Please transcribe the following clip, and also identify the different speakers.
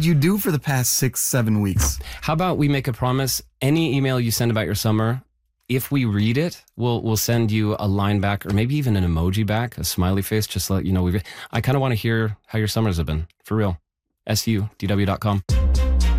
Speaker 1: did you do for the past 6-7 weeks?
Speaker 2: How about we make a promise? Any email you send about your summer, if we read it, we'll send you a line back, or maybe even an emoji back, a smiley face, just to let you know I kind of want to hear how your summers have been, for real. SUDW.com.